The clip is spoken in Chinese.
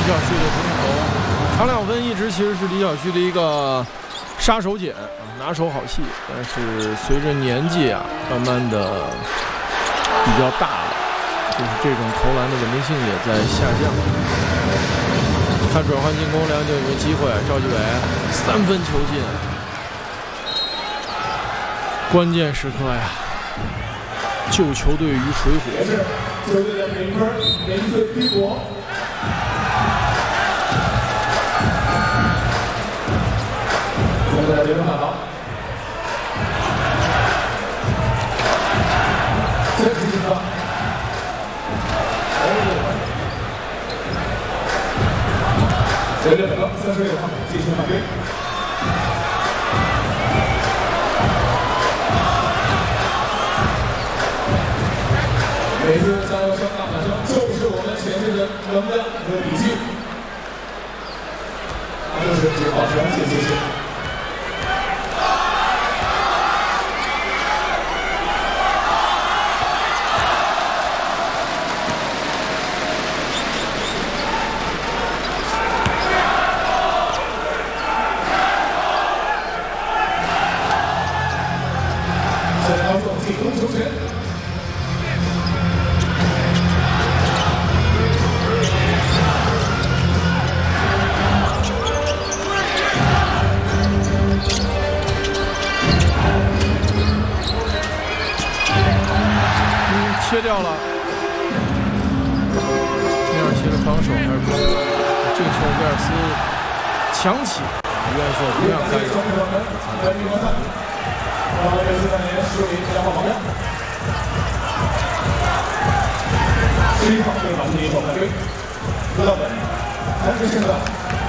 小旭的中投，长2分一直其实是李小旭的一个杀手锏拿手好戏，但是随着年纪慢慢的比较大了，就是这种投篮的稳定性也在下降。看转换进攻，梁就有个机会，赵继伟3分球进，关键时刻救球队于水火。 球队的评分连续逼国。球队的评分好。这是一个。球队本高36号继续反对。每次加油声、大喊声就是我们前进的能量和底气，就是保持安静，谢谢。再高速进攻球权。 切掉了，米尔奇的防守还是不错。这个球威尔斯强起，约瑟不让干扰。 2014年10名2号榜样，11号被马蒂尼手犯规，不到本，3次胜的。